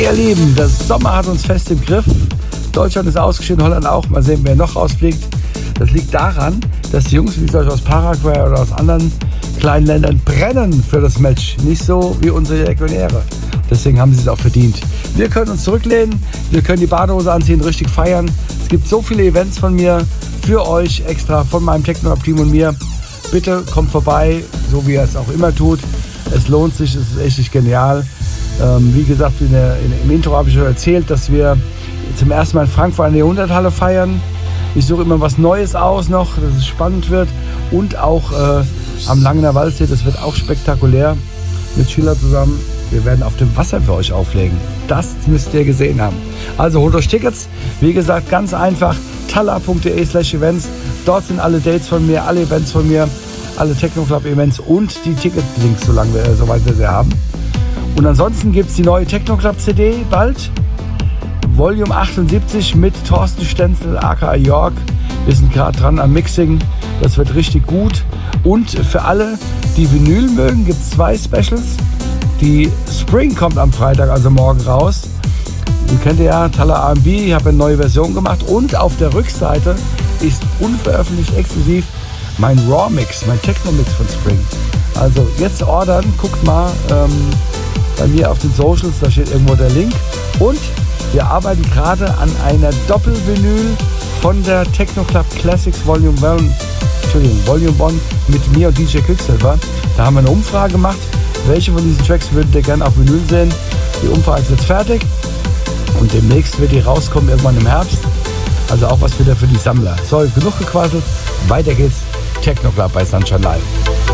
ihr Lieben, der Sommer hat uns fest im Griff. Deutschland ist ausgeschieden, Holland auch. Mal sehen, wer noch rausfliegt. Das liegt daran, dass die Jungs wie zum Beispiel aus Paraguay oder aus anderen kleinen Ländern brennen für das Match. Nicht so wie unsere Legionäre. Deswegen haben sie es auch verdient. Wir können uns zurücklehnen, wir können die Badehose anziehen, richtig feiern. Es gibt so viele Events von mir für euch extra, von meinem Techno-Team und mir. Bitte kommt vorbei, so wie ihr es auch immer tut. Es lohnt sich, es ist echt genial. Wie gesagt, im Intro habe ich schon erzählt, dass wir zum ersten Mal in Frankfurt eine Jahrhunderthalle feiern. Ich suche immer was Neues aus noch, dass es spannend wird. Und auch am Langener Waldsee, das wird auch spektakulär mit Schiller zusammen. Wir werden auf dem Wasser für euch auflegen. Das müsst ihr gesehen haben. Also holt euch Tickets. Wie gesagt, ganz einfach. talla.de/events. Dort sind alle Dates von mir, alle Events von mir, alle Techno-Club-Events und die Ticket-Links, soweit wir sie haben. Und ansonsten gibt es die neue Techno-Club-CD bald. Volume 78 mit Thorsten Stenzel, aka York. Wir sind gerade dran am Mixing. Das wird richtig gut. Und für alle, die Vinyl mögen, gibt es 2 Specials. Die Spring kommt am Freitag, also morgen raus. Ihr kennt ja Talla R&B, ich habe eine neue Version gemacht. Und auf der Rückseite ist unveröffentlicht exklusiv mein Raw-Mix, mein Techno-Mix von Spring. Also jetzt ordern, guckt mal bei mir auf den Socials, da steht irgendwo der Link. Und wir arbeiten gerade an einer Doppelvinyl von der Techno Club Classics Volume 1 mit mir und DJ Quicksilver. Da haben wir eine Umfrage gemacht. Welche von diesen Tracks würdet ihr gerne auf Vinyl sehen? Die Umfrage ist jetzt fertig und demnächst wird die rauskommen, irgendwann im Herbst. Also auch was wieder für die Sammler. So, genug gequasselt. Weiter geht's. Techno Club bei Sunshine Live.